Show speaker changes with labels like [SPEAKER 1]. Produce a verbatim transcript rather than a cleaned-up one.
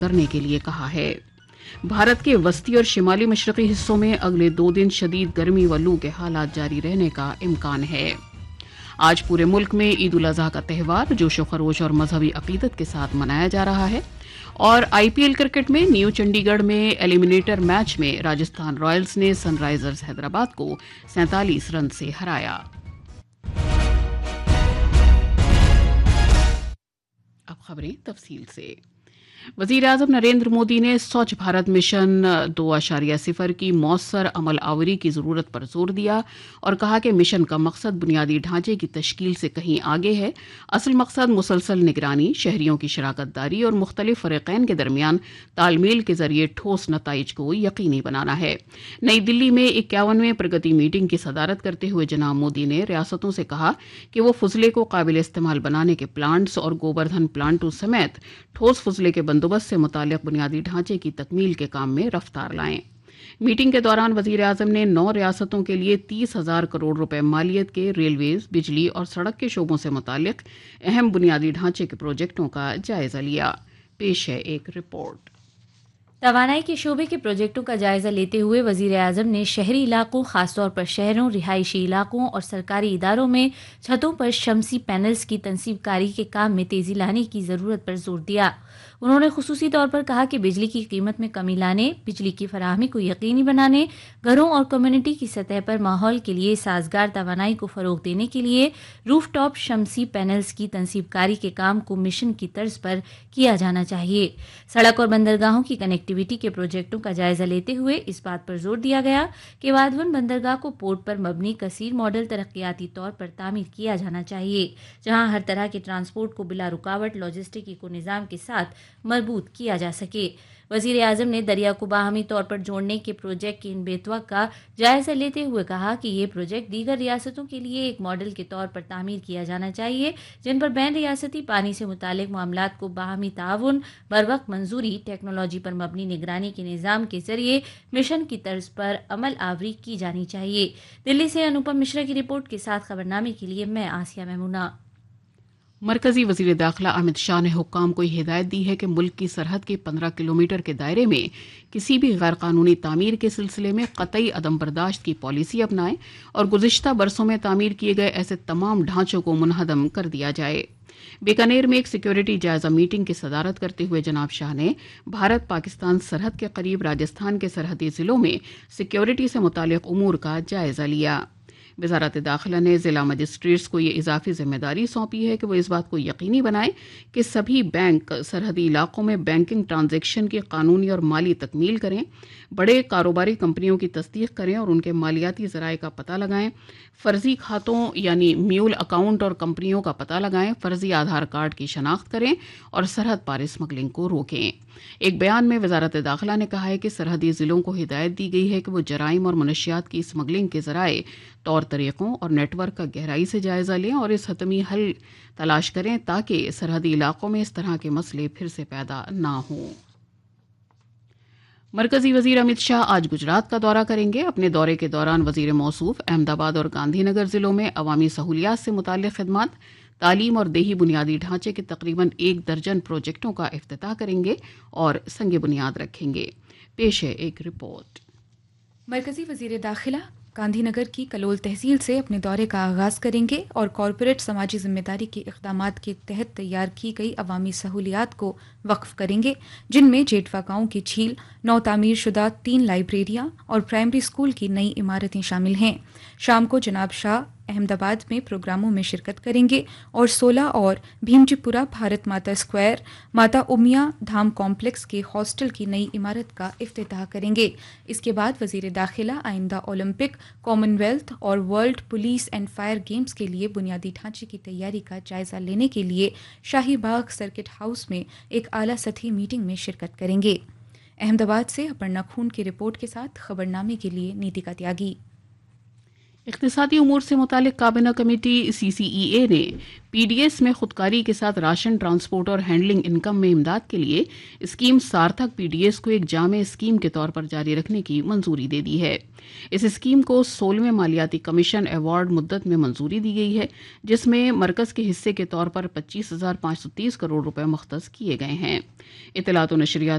[SPEAKER 1] کرنے کے لیے کہا ہے۔ بھارت کے وسطی اور شمالی مشرقی حصوں میں اگلے دو دن شدید گرمی و لو کے حالات جاری رہنے کا امکان ہے۔ آج پورے ملک میں عید الاضحیٰ کا تہوار جوش و خروش اور مذہبی عقیدت کے ساتھ منایا جا رہا ہے، اور آئی پی ایل کرکٹ میں نیو چنڈی گڑھ میں ایلیمنیٹر میچ میں راجستھان رائلز نے سن رائزرز حیدرآباد کو سینتالیس رن سے ہرایا۔ اب خبریں تفصیل سے۔ وزیر اعظم نریندر مودی نے سوچھ بھارت مشن دو اشاریہ صفر کی مؤثر عمل آوری کی ضرورت پر زور دیا اور کہا کہ مشن کا مقصد بنیادی ڈھانچے کی تشکیل سے کہیں آگے ہے۔ اصل مقصد مسلسل نگرانی، شہریوں کی شراکت داری اور مختلف فریقین کے درمیان تال میل کے ذریعے ٹھوس نتائج کو یقینی بنانا ہے۔ نئی دلی میں اکیاونویں پرگتی میٹنگ کی صدارت کرتے ہوئے جناب مودی نے ریاستوں سے کہا کہ وہ فضلے کو قابل استعمال بنانے کے پلانٹس اور گوبردھن پلانٹوں سمیت ٹھوس فضلے کے بندوبست سے متعلق بنیادی ڈھانچے کی تکمیل کے کام میں رفتار لائیں۔ میٹنگ کے دوران وزیر اعظم نے نو ریاستوں کے لیے تیس ہزار کروڑ روپے مالیت کے ریلویز، بجلی اور سڑک کے شعبوں سے متعلق اہم بنیادی ڈھانچے کے پروجیکٹوں کا جائزہ لیا۔ پیش ہے ایک رپورٹ۔
[SPEAKER 2] توانائی کے شعبے کے پروجیکٹوں کا جائزہ لیتے ہوئے وزیر اعظم نے شہری علاقوں، خاص طور پر شہروں، رہائشی علاقوں اور سرکاری اداروں میں چھتوں پر شمسی پینلز کی تنصیب کاری کے کام میں تیزی لانے کی ضرورت پر زور دیا۔ انہوں نے خصوصی طور پر کہا کہ بجلی کی قیمت میں کمی لانے، بجلی کی فراہمی کو یقینی بنانے، گھروں اور کمیونٹی کی سطح پر ماحول کے لیے سازگار توانائی کو فروغ دینے کے لیے روف ٹاپ شمسی پینلز کی تنصیب کاری کے کام کو مشن کی طرز پر کیا جانا چاہیے۔ سڑک اور بندرگاہوں کی کنیکٹیویٹی کے پروجیکٹوں کا جائزہ لیتے ہوئے اس بات پر زور دیا گیا کہ وادھون بندرگاہ کو پورٹ پر مبنی کثیر ماڈل ترقیاتی طور پر تعمیر کیا جانا چاہیے، جہاں ہر طرح کے ٹرانسپورٹ کو بلا رکاوٹ لاجسٹک ایکو نظام کے ساتھ مربوط کیا جا سکے۔ وزیر اعظم نے دریا کو باہمی طور پر جوڑنے کے پروجیکٹ کی انبیتوا کا جائزہ لیتے ہوئے کہا کہ یہ پروجیکٹ دیگر ریاستوں کے لیے ایک ماڈل کے طور پر تعمیر کیا جانا چاہیے، جن پر بین ریاستی پانی سے متعلق معاملات کو باہمی تعاون، بروقت منظوری، ٹیکنالوجی پر مبنی نگرانی کے نظام کے ذریعے مشن کی طرز پر عمل آوری کی جانی چاہیے۔ دلی سے انوپم مشرا کی رپورٹ کے ساتھ خبرنامے کے لیے میں آسیہ میمونہ۔
[SPEAKER 1] مرکزی وزیر داخلہ امت شاہ نے حکام کو یہ ہدایت دی ہے کہ ملک کی سرحد کے پندرہ کلومیٹر کے دائرے میں کسی بھی غیر قانونی تعمیر کے سلسلے میں قطعی عدم برداشت کی پالیسی اپنائیں اور گزشتہ برسوں میں تعمیر کیے گئے ایسے تمام ڈھانچوں کو منہدم کر دیا جائے۔ بیکانیر میں ایک سیکیورٹی جائزہ میٹنگ کی صدارت کرتے ہوئے جناب شاہ نے بھارت پاکستان سرحد کے قریب راجستھان کے سرحدی ضلعوں میں سیکیورٹی سے متعلق امور کا جائزہ لیا۔ وزارت داخلہ نے ضلع مجسٹریٹس کو یہ اضافی ذمہ داری سونپی ہے کہ وہ اس بات کو یقینی بنائیں کہ سبھی بینک سرحدی علاقوں میں بینکنگ ٹرانزیکشن کی قانونی اور مالی تکمیل کریں، بڑے کاروباری کمپنیوں کی تصدیق کریں اور ان کے مالیاتی ذرائع کا پتہ لگائیں، فرضی کھاتوں یعنی میول اکاؤنٹ اور کمپنیوں کا پتہ لگائیں، فرضی آدھار کارڈ کی شناخت کریں اور سرحد پار اسمگلنگ کو روکیں۔ ایک بیان میں وزارت داخلہ نے کہا ہے کہ سرحدی ضلعوں کو ہدایت دی گئی ہے کہ وہ جرائم اور منشیات کی اسمگلنگ کے ذرائع، طور طریقوں اور نیٹ ورک کا گہرائی سے جائزہ لیں اور اس حتمی حل تلاش کریں تاکہ سرحدی علاقوں میں اس طرح کے مسئلے پھر سے پیدا نہ ہوں۔ مرکزی وزیر امت شاہ آج گجرات کا دورہ کریں گے۔ اپنے دورے کے دوران وزیر موصوف احمد آباد اور گاندھی نگر ضلعوں میں عوامی سہولیات سے متعلق خدمات، تعلیم اور دیہی بنیادی ڈھانچے کے تقریباً ایک درجن پروجیکٹوں کا افتتاح کریں گے اور سنگ بنیاد رکھیں گے۔ پیش ہے ایک رپورٹ۔
[SPEAKER 3] مرکزی وزیر داخلہ گاندھی نگر کی کلول تحصیل سے اپنے دورے کا آغاز کریں گے اور کارپوریٹ سماجی ذمہ داری کے اقدامات کے تحت تیار کی گئی عوامی سہولیات کو وقف کریں گے، جن میں جیٹوا گاؤں کی جھیل، نو تعمیر شدہ تین لائبریریاں اور پرائمری اسکول کی نئی عمارتیں شامل ہیں۔ شام کو جناب شاہ احمد آباد میں پروگراموں میں شرکت کریں گے اور سولہ اور بھیمجی پورہ بھارت ماتا اسکوائر، ماتا امیا دھام کمپلیکس کے ہاسٹل کی نئی عمارت کا افتتاح کریں گے۔ اس کے بعد وزیر داخلہ آئندہ اولمپک، کامن ویلتھ اور world police and fire games کے لیے بنیادی ڈھانچے کی تیاری کا جائزہ لینے کے لیے شاہی باغ سرکٹ ہاؤس میں ایک اعلیٰ سطحی میٹنگ میں شرکت کریں گے۔ احمد آباد سے اپرنا خون کی رپورٹ کے ساتھ خبرنامے کے لیے نیتیکا تیاگی۔
[SPEAKER 1] اقتصادی امور سے متعلق کابینہ کمیٹی سی سی ای اے نے پی ڈی ایس میں خودکاری کے ساتھ راشن ٹرانسپورٹ اور ہینڈلنگ انکم میں امداد کے لیے scheme Sarthak P D S کو ایک جامع اسکیم کے طور پر جاری رکھنے کی منظوری دے دی ہے۔ اس اسکیم کو سولہویں مالیاتی کمیشن ایوارڈ مدت میں منظوری دی گئی ہے، جس میں مرکز کے حصے کے طور پر پچیس ہزار پانچ سو تیس کروڑ روپے مختص کیے گئے ہیں۔ اطلاعات و نشریات